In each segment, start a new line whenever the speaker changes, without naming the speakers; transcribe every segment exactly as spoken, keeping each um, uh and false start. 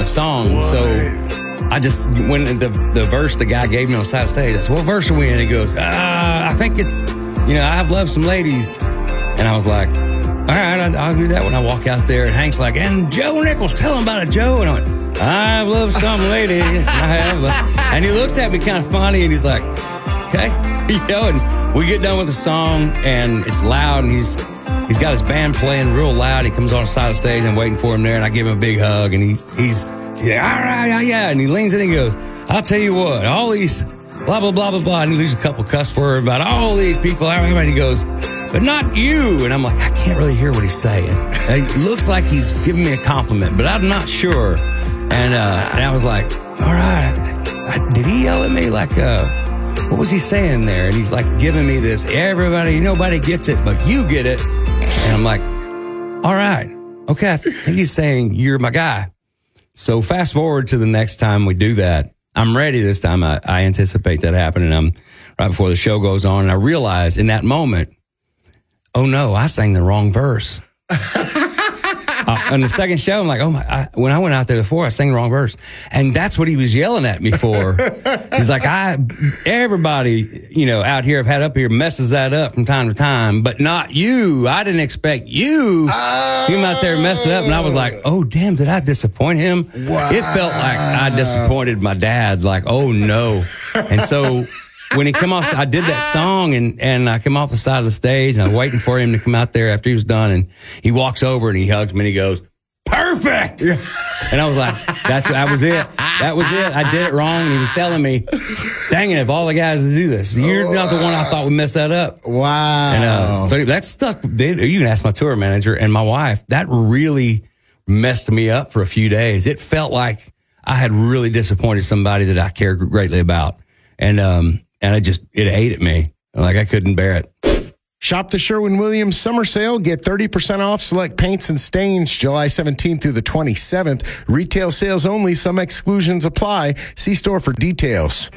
song. So I just, when the the verse the guy gave me on the side of the stage, I said, what verse are we in? He goes, ah, I think it's, you know, I've loved some ladies. And I was like, all right, I'll, I'll do that when I walk out there. And Hank's like, and Joe Nichols, tell him about it, Joe. And I went, I've loved some ladies. I have. And he looks at me kind of funny and he's like, okay. You know, and we get done with the song and it's loud and he's he's got his band playing real loud. He comes on the side of the stage and I'm waiting for him there and I give him a big hug and he's, he's, he's like, all right, yeah, yeah. And he leans in and he goes, I'll tell you what, all these blah, blah, blah, blah, blah. And he leaves a couple cuss words about all these people. And he goes, but not you. And I'm like, I can't really hear what he's saying. And he looks like he's giving me a compliment, but I'm not sure. And, uh, and I was like, all right, I, did he yell at me? Like, uh, what was he saying there? And he's like giving me this, everybody, nobody gets it, but you get it. And I'm like, all right, okay. I think he's saying you're my guy. So fast forward to the next time we do that. I'm ready this time. I, I anticipate that happening. I'm right before the show goes on. And I realize in that moment, oh no, I sang the wrong verse. Uh, on the second show, I'm like, oh my, I, when I went out there before, I sang the wrong verse. And that's what he was yelling at me for. He's like, I, everybody, you know, out here, I've had up here messes that up from time to time, but not you. I didn't expect you to come out there and mess it up. And I was like, oh, damn, did I disappoint him?
Wow.
It felt like I disappointed my dad. Like, oh no. And so when he came off, I did that song and, and I came off the side of the stage and I was waiting for him to come out there after he was done. And he walks over and he hugs me and he goes, perfect. Yeah. And I was like, that's, that was it. That was it. I did it wrong. And he was telling me, dang it, if all the guys do this, you're not the one I thought would mess that up.
Wow.
And uh, so that stuck. You can ask my tour manager and my wife. That really messed me up for a few days. It felt like I had really disappointed somebody that I cared greatly about. And, um, And I just, it ate at me. Like I couldn't bear it.
Shop the Sherwin-Williams summer sale. Get thirty percent off select paints and stains July seventeenth through the twenty-seventh. Retail sales only. Some exclusions apply. See store for details.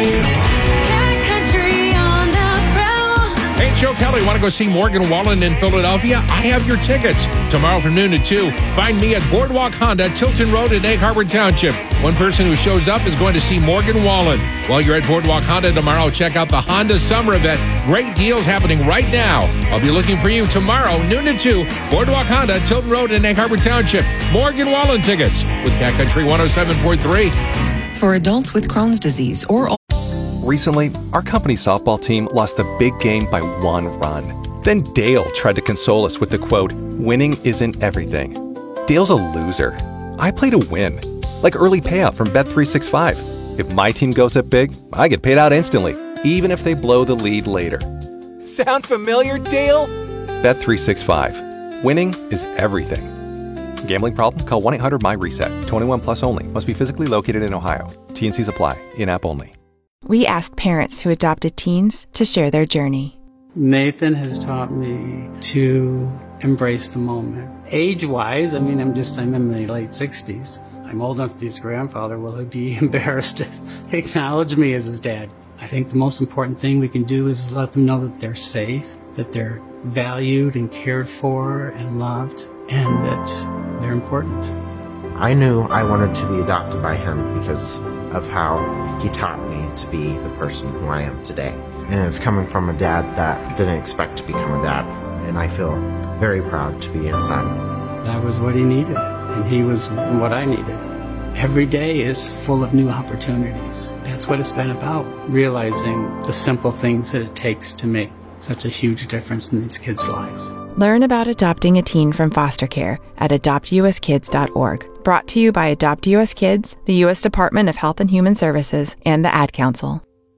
Hey, Joe Kelly, want to go see Morgan Wallen in Philadelphia? I have your tickets. Tomorrow from noon to two, find me at Boardwalk Honda, Tilton Road in Egg Harbor Township. One person who shows up is going to see Morgan Wallen. While you're at Boardwalk Honda tomorrow, check out the Honda Summer Event. Great deals happening right now. I'll be looking for you tomorrow, noon to two, Boardwalk Honda, Tilton Road in Egg Harbor Township. Morgan Wallen tickets with Cat Country one oh seven point three.
For adults with Crohn's disease or...
Recently, our company softball team lost the big game by one run. Then Dale tried to console us with the quote, winning isn't everything. Dale's a loser. I play to win. Like early payout from Bet three sixty-five. If my team goes up big, I get paid out instantly, even if they blow the lead later. Sound familiar, Dale? Bet three sixty-five. Winning is everything. Gambling problem? Call one eight hundred M Y reset. twenty-one plus only. Must be physically located in Ohio. T and Cs apply. In-app only.
We asked parents who adopted teens to share their journey.
Nathan has taught me to embrace the moment. Age-wise, I mean, I'm just, I'm in my late sixties. I'm old enough to be his grandfather. Will he be embarrassed to acknowledge me as his dad? I think the most important thing we can do is let them know that they're safe, that they're valued and cared for and loved, and that they're important.
I knew I wanted to be adopted by him because of how he taught me to be the person who I am today. And it's coming from a dad that didn't expect to become a dad. And I feel very proud to be his son.
That was what he needed, and he was what I needed. Every day is full of new opportunities. That's what it's been about, realizing the simple things that it takes to make such a huge difference in these kids' lives.
Learn about adopting a teen from foster care at adopt u s kids dot org. Brought to you by Adopt U S Kids, the U S Department of Health and Human Services, and the Ad Council.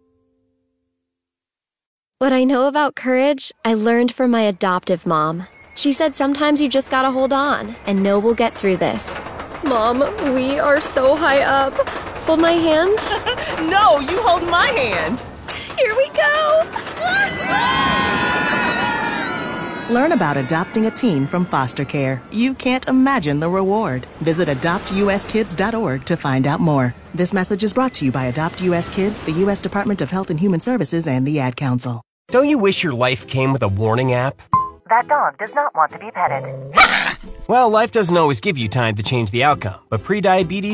What I know about courage, I learned from my adoptive mom. She said sometimes you just gotta hold on and know we'll get through this. Mom, we are so high up. Hold my hand.
No, you hold my hand.
Here we go.
Learn about adopting a teen from foster care. You can't imagine the reward. Visit adopt u s kids dot org to find out more. This message is brought to you by Adopt U S Kids, the U S Department of Health and Human Services, and the Ad Council.
Don't you wish your life came with a warning app?
That dog does not want to be petted.
Well, life doesn't always give you time to change the outcome, but prediabetes